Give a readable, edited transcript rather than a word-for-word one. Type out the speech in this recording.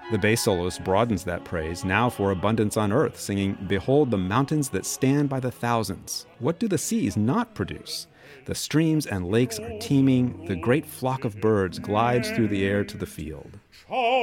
The bass soloist broadens that praise now for abundance on earth, singing, "Behold the mountains that stand by the thousands. What do the seas not produce? The streams and lakes are teeming. The great flock of birds glides through the air to the field."